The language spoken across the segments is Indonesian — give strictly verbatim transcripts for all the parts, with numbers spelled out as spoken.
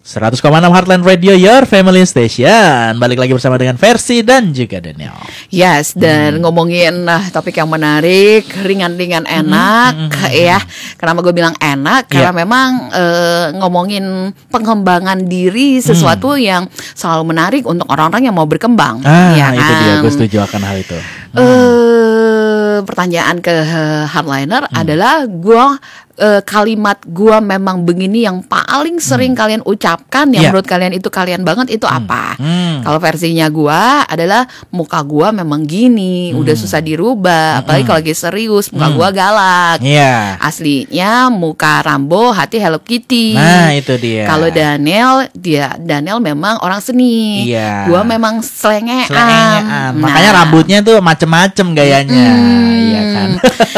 seratus koma enam Heartland Radio, your family station. Balik lagi bersama dengan Versi dan juga Daniel. Yes, dan hmm. ngomongin nah, topik yang menarik, ringan-ringan enak, hmm. ya. Kenapa gue bilang enak? Karena yeah. memang uh, ngomongin pengembangan diri sesuatu hmm. yang selalu menarik untuk orang-orang yang mau berkembang. Ah, ya itu kan? dia, gue setuju akan hal itu. Hmm. Uh, pertanyaan ke Hardliner hmm. adalah gue Uh, kalimat gua memang begini yang paling sering hmm. kalian ucapkan yang yeah. menurut kalian itu kalian banget itu hmm. apa? Hmm. Kalau versinya gua adalah muka gua memang gini, hmm. udah susah dirubah, hmm. apalagi kalau lagi serius muka hmm. gua galak. Yeah. Aslinya muka Rambo, hati Hello Kitty. Nah, itu dia. Kalau Daniel, dia Daniel memang orang seni. Yeah. Gua memang selengean. Selengean. Nah. Makanya rambutnya tuh macem-macem gayanya. Hmm. Iya kan?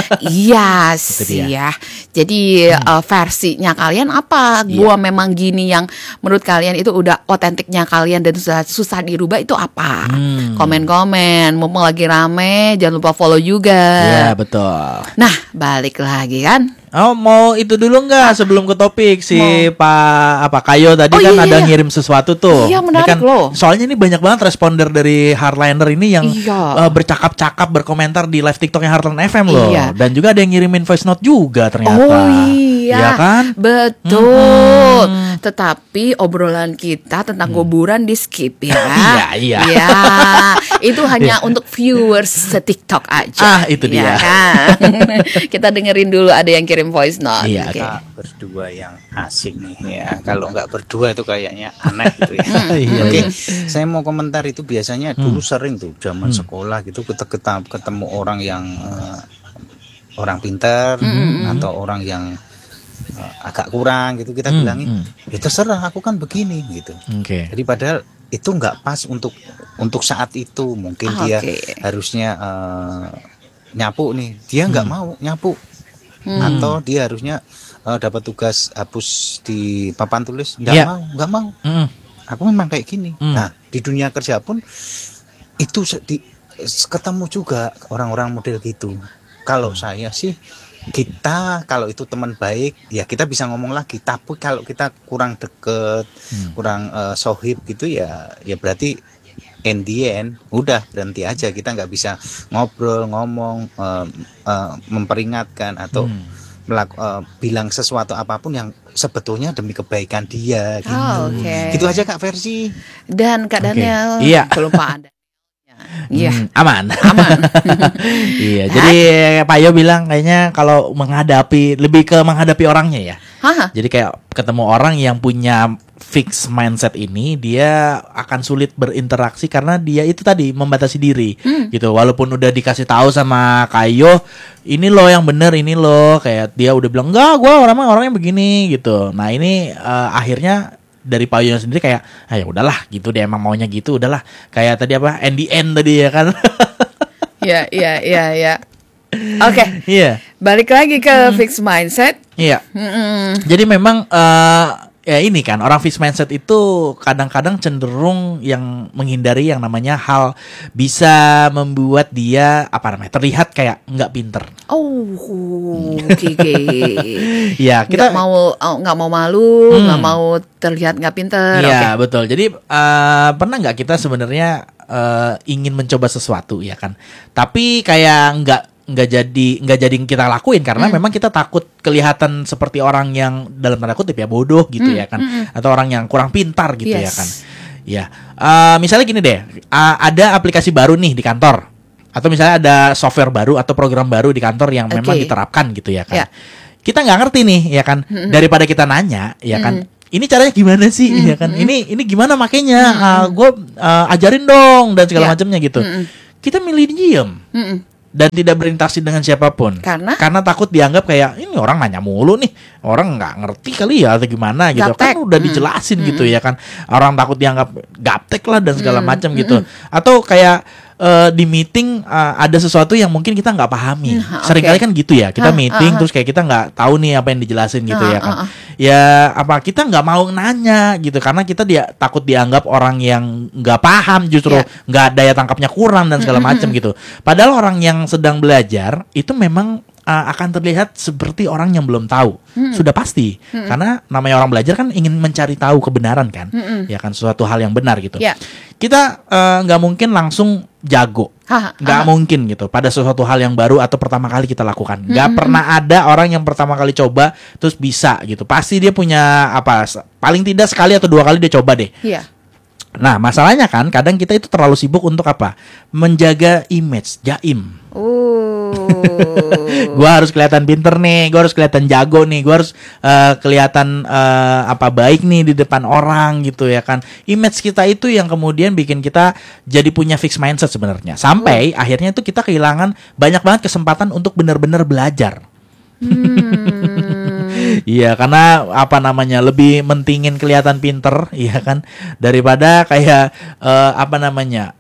Iya sih ya. Jadi hmm. uh, versinya kalian apa? Yeah. Gua memang gini yang menurut kalian itu udah otentiknya kalian dan susah, susah dirubah itu apa? Hmm. Komen-komen, mumpung lagi rame, jangan lupa follow juga. Iya yeah, betul. Nah balik lagi kan. Oh mau itu dulu nggak sebelum ke topik si mau. Pak apa Kayo tadi oh, kan iya, ada iya. ngirim sesuatu tuh. Iya menarik kan, loh. Soalnya ini banyak banget responder dari Hardliner ini yang iya. uh, bercakap-cakap berkomentar di live TikToknya Heartland F M loh. Iya. Dan juga ada yang ngirimin voice note juga ternyata. Oh iya, ya kan? Betul. Hmm. Tetapi obrolan kita tentang hmm. kuburan di skip ya. Iya iya. Ya, itu hanya untuk viewers se-TikTok aja. Ah itu dia. Ya, kan? Kita dengerin dulu ada yang kirim voice note. Iya, okay. Kita berdua yang asik nih ya. Kalau nggak berdua itu kayaknya aneh gitu ya. Iya, Oke, okay. iya. Saya mau komentar itu biasanya hmm. dulu sering tuh zaman hmm. sekolah gitu kita ketemu orang yang uh, orang pintar hmm. atau orang yang uh, agak kurang gitu kita hmm. bilangin, hmm. ya terserah aku kan begini gitu. Okay. Jadi padahal itu nggak pas untuk untuk saat itu mungkin oh, dia okay. harusnya uh, nyapu nih, dia nggak hmm. mau nyapu. Hmm. Atau dia harusnya uh, dapat tugas hapus di papan tulis nggak yeah. mau nggak mau mm. aku memang kayak gini mm. Nah di dunia kerja pun itu di, ketemu juga orang-orang model gitu. Kalau mm. saya sih kita kalau itu teman baik ya kita bisa ngomong lagi, tapi kalau kita kurang deket mm. kurang uh, sohib gitu ya ya berarti in the end udah berhenti aja, kita nggak bisa ngobrol ngomong uh, uh, memperingatkan atau hmm. melaku, uh, bilang sesuatu apapun yang sebetulnya demi kebaikan dia gitu. Oh, okay. Gitu aja Kak Versi dan Kak Daniel. Okay. Iya. Kelupaan. Iya, hmm, aman, aman. Iya, jadi Pak Yo bilang kayaknya kalau menghadapi lebih ke menghadapi orangnya ya. Hah? Jadi kayak ketemu orang yang punya fix mindset ini, dia akan sulit berinteraksi karena dia itu tadi membatasi diri, hmm. gitu. Walaupun udah dikasih tahu sama Kayo, ini loh yang bener, ini loh, kayak dia udah bilang enggak, gue orangnya orangnya begini, gitu. Nah ini uh, akhirnya dari Pak Yono sendiri kayak, ah ya udahlah gitu dia emang maunya gitu, udahlah kayak tadi apa N D N tadi ya kan. Iya iya iya iya. Oke. Iya. Balik lagi ke hmm. fixed mindset. Iya. Mm-mm. Jadi memang uh, ya ini kan orang fixed mindset itu kadang-kadang cenderung yang menghindari yang namanya hal bisa membuat dia apa namanya terlihat kayak nggak pinter. Oh, oke. Okay. Ya kita nggak mau nggak mau malu, nggak hmm. mau terlihat nggak pinter. Iya okay. betul. Jadi uh, pernah nggak kita sebenarnya uh, ingin mencoba sesuatu ya kan, tapi kayak nggak nggak jadi nggak jadi kita lakuin karena hmm. memang kita takut kelihatan seperti orang yang dalam tanda kutip ya bodoh gitu hmm. ya kan, hmm. atau orang yang kurang pintar gitu yes. ya kan. Ya uh, misalnya gini deh, uh, ada aplikasi baru nih di kantor, atau misalnya ada software baru atau program baru di kantor yang okay. memang diterapkan gitu ya kan. Yeah. Kita nggak ngerti nih ya kan, hmm. daripada kita nanya ya kan. Hmm. Ini caranya gimana sih hmm. ya kan? Hmm. Ini ini gimana makanya? Hmm. Uh, gue uh, ajarin dong dan segala yeah. macamnya gitu. Hmm. Kita milih diem. Hmm. Dan tidak berinteraksi dengan siapapun. Karena? Karena takut dianggap kayak ini orang nanya mulu nih, orang nggak ngerti kali ya atau gimana gitu. Gaptek. Kan udah dijelasin mm. gitu ya kan. Orang takut dianggap gaptek lah dan segala mm. macam gitu. Atau kayak uh, di meeting uh, ada sesuatu yang mungkin kita nggak pahami. Mm, Seringkali okay. kan gitu ya. Kita ha, meeting ha, ha. terus kayak kita nggak tahu nih apa yang dijelasin gitu ha, ya kan. Ha, ha. Ya apa kita nggak mau nanya gitu karena kita dia takut dianggap orang yang nggak paham, justru nggak yeah. daya tangkapnya kurang dan segala macam gitu. Padahal orang yang sedang belajar itu memang uh, akan terlihat seperti orang yang belum tahu. Hmm. Sudah pasti. Hmm. Karena namanya orang belajar kan ingin mencari tahu kebenaran kan. Hmm. Ya kan, suatu hal yang benar gitu. Yeah. Kita nggak uh, mungkin langsung jago. Nggak mungkin gitu pada sesuatu hal yang baru atau pertama kali kita lakukan. Nggak hmm. pernah ada orang yang pertama kali coba terus bisa gitu. Pasti dia punya apa, paling tidak sekali atau dua kali dia coba deh. Yeah. Nah, masalahnya kan kadang kita itu terlalu sibuk untuk apa? Menjaga image, jaim. Oh. Gua harus kelihatan pinter nih, gua harus kelihatan jago nih, gua harus uh, kelihatan uh, apa baik nih di depan orang gitu ya kan. Image kita itu yang kemudian bikin kita jadi punya fixed mindset sebenarnya. Sampai oh. akhirnya itu kita kehilangan banyak banget kesempatan untuk benar-benar belajar. Hmm. Iya, karena apa namanya, lebih mentingin kelihatan pinter, iya kan, daripada kayak uh, apa namanya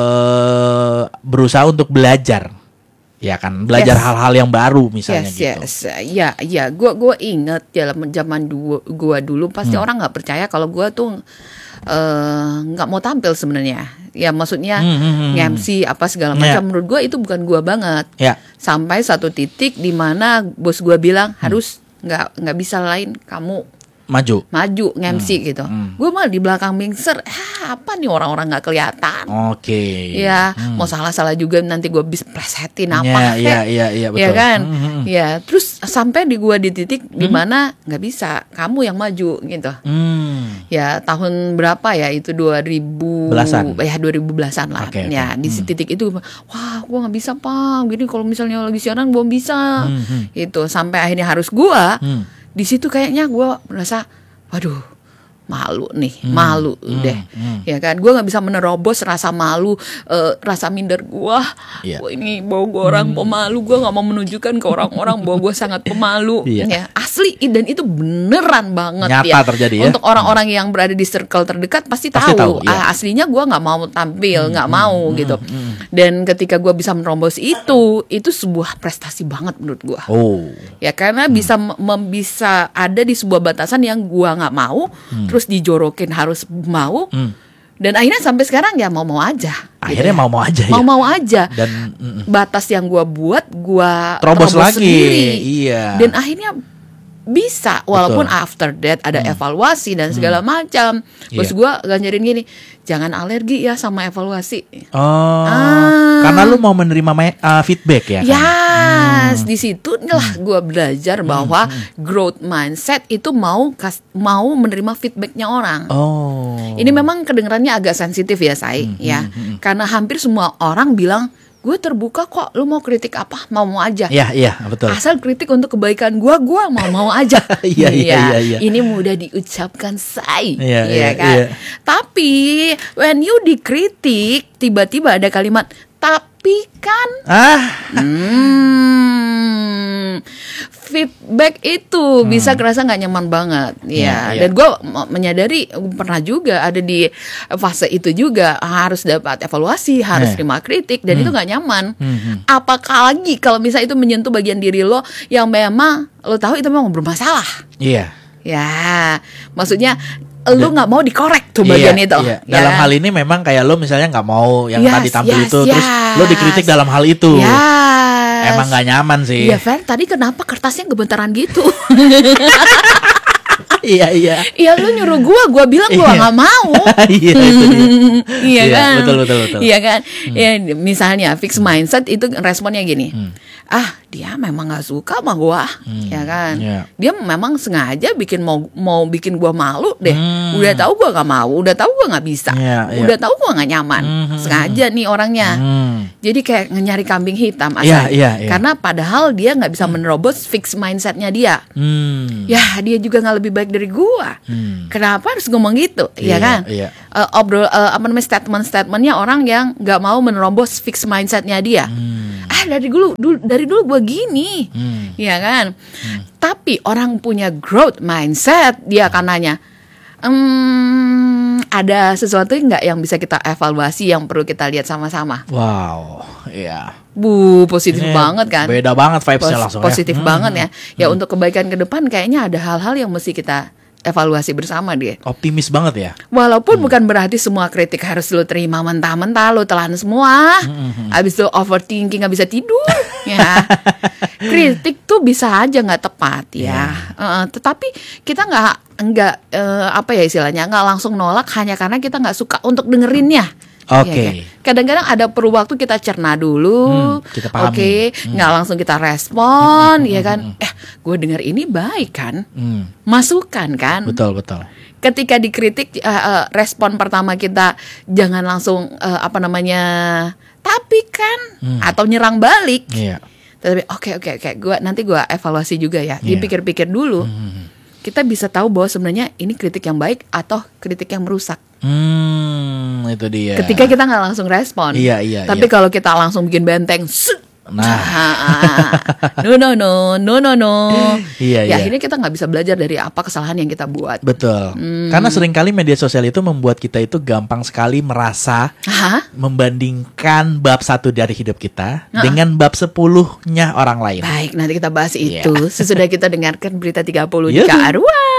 uh, berusaha untuk belajar, ya kan, belajar yes. hal-hal yang baru misalnya yes, gitu. Yes, ya, ya, gue gue inget dalam zaman dulu, gue dulu pasti hmm. orang nggak percaya kalau gue tuh nggak uh, mau tampil sebenarnya. Ya maksudnya hmm, hmm, hmm. M C apa segala macam. Yeah. Menurut gue itu bukan gue banget. Yeah. Sampai satu titik di mana bos gue bilang hmm. harus nggak nggak bisa lain kamu maju maju nge-M C hmm. gitu. Hmm. Gue malah di belakang mixer. Ah, apa nih orang-orang nggak kelihatan. Oke. Okay. Ya hmm. mau salah-salah juga nanti gue bisa plesetin apa. Iya iya iya betul. Ya kan. Hmm, hmm. Ya terus sampai di gue di titik hmm. di mana nggak bisa kamu yang maju gitu. Hmm. Ya tahun berapa ya itu dua ribu belasan. Ya dua ribu belasan lah. Okay, ya okay. di hmm. titik itu wah gue nggak bisa Pak. Gini kalau misalnya lagi siaran belum bisa. Hmm, hmm. Itu sampai akhirnya harus gue. Hmm. Di situ kayaknya gue merasa, waduh, malu nih, hmm, malu hmm, deh, hmm. ya kan? Gue nggak bisa menerobos rasa malu, uh, rasa minder gue. Yeah. Gue ini bawa gue orang hmm. pemalu, gue nggak mau menunjukkan ke orang-orang bahwa gue sangat pemalu. Yeah. Ya, asli dan itu beneran banget. Nyata ya. terjadi ya. Untuk orang-orang yang berada di circle terdekat pasti, pasti tahu. tahu ya. ah, aslinya gue nggak mau tampil, nggak hmm, mau hmm, gitu. Hmm. Dan ketika gue bisa menerobos itu, itu sebuah prestasi banget menurut gue. Oh. Ya karena hmm. bisa mem- bisa ada di sebuah batasan yang gue nggak mau, hmm. terus dijorokin harus mau, hmm. dan akhirnya sampai sekarang ya mau-mau aja. Akhirnya gitu ya. mau-mau aja. Mau-mau ya? aja. Dan mm, batas yang gue buat, gue terobos, terobos lagi. sendiri. Iya. Dan akhirnya bisa, walaupun Betul. after that ada hmm. evaluasi dan segala hmm. macam. Terus yeah. gue ganjarin gini, jangan alergi ya sama evaluasi. Oh, ah. karena lu mau menerima uh, feedback ya? Kan? Yes, hmm. di situ lah gue belajar bahwa hmm. growth mindset itu mau kas, mau menerima feedbacknya orang. Oh, ini memang kedengarannya agak sensitif ya, Say, hmm. ya, hmm. karena hampir semua orang bilang, gue terbuka kok, lu mau kritik apa mau-mau aja. Iya iya betul. Asal kritik untuk kebaikan gue, gue mau-mau aja. Iya iya iya. Ini mudah diucapkan, Say, iya ya kan. Iya. Tapi when you dikritik, tiba-tiba ada kalimat tapi kan. Ah. Hmm, feedback itu hmm. bisa kerasa nggak nyaman banget, ya. Yeah, yeah. Dan gue menyadari pernah juga ada di fase itu juga harus dapat evaluasi, harus yeah. terima kritik, dan hmm. itu nggak nyaman. Hmm. Apalagi kalau misalnya itu menyentuh bagian diri lo yang memang lo tahu itu memang bermasalah. Iya. Yeah. Ya, maksudnya lu nggak mau dikorek tuh bagian iya, itu. Iya. Dalam ya. hal ini memang kayak lo misalnya nggak mau yang yes, tadi tampil yes, itu, yes. terus lo dikritik dalam hal itu. Yes. Emang nggak nyaman sih. Iya, Fer. Tadi kenapa kertasnya gebentaran gitu? Iya iya. Iya, lu nyuruh gua, gua bilang gua nggak mau. Iya itu dia. Iya kan. Betul betul betul. Iya kan. Hmm. Ya, misalnya fixed mindset itu responnya gini. Hmm. Ah, dia memang nggak suka sama gua, hmm. ya kan. Yeah. Dia memang sengaja bikin mau mau bikin gua malu deh. Hmm. Udah tahu gua nggak mau, udah tahu gua nggak bisa, yeah, yeah. udah tahu gua nggak nyaman. Hmm. Sengaja nih orangnya. Hmm. Jadi kayak nyari kambing hitam asalnya. Yeah, yeah, yeah. Karena padahal dia nggak bisa menerobos fixed mindsetnya dia. Hmm. Ya, dia juga nggak lebih baik dari gua. Hmm. Kenapa harus ngomong gitu, yeah, ya kan? Yeah. Uh, obrol uh, apa namanya statement-statementnya orang yang nggak mau menerobos fixed mindsetnya dia. Hmm. Ah, dari dulu, dulu dari dulu gue gini, hmm. ya kan. Hmm. Tapi orang punya growth mindset, dia akan nanya, ehm, ada sesuatu nggak yang bisa kita evaluasi yang perlu kita lihat sama-sama. Wow, iya. Bu, positif Ini banget kan? Beda banget vibesnya Pos- langsung. Positif ya. banget hmm. ya. Ya hmm. untuk kebaikan ke depan kayaknya ada hal-hal yang mesti kita evaluasi bersama dia. Optimis banget ya. Walaupun hmm. bukan berarti semua kritik harus lo terima mentah-mentah, lo telan semua. Hmm. Habis itu overthinking, nggak bisa tidur. Ya, kritik tuh bisa aja nggak tepat ya. Yeah. Uh, tetapi kita nggak nggak uh, apa ya istilahnya nggak langsung nolak hanya karena kita nggak suka untuk dengerinnya. Oke. Okay. Ya, kadang-kadang ada perlu waktu kita cerna dulu. Hmm, kita pahami. Oke, okay, hmm. nggak langsung kita respon, hmm, ya kan? Hmm, eh, gue dengar ini baik kan? Hmm. Masukan kan? Betul betul. Ketika dikritik, uh, uh, respon pertama kita jangan langsung uh, apa namanya, tapi kan, hmm. atau nyerang balik. Iya. Tapi oke oke oke, gue nanti gue evaluasi juga ya. Yeah. Dipikir-pikir dulu. Hmm. Kita bisa tahu bahwa sebenarnya ini kritik yang baik atau kritik yang merusak. Hmm, itu dia. Ketika kita nggak langsung respon. Iya, iya. Tapi iya. kalau kita langsung bikin benteng, set, nah, no no no no no no. Iya, ya iya. akhirnya kita nggak bisa belajar dari apa kesalahan yang kita buat. Betul. Hmm. Karena seringkali media sosial itu membuat kita itu gampang sekali merasa Hah? membandingkan bab satu dari hidup kita Hah? dengan bab sepuluhnya orang lain. Baik, nanti kita bahas Iya. itu sesudah kita dengarkan berita tiga puluh Yuhu. di K A R W A.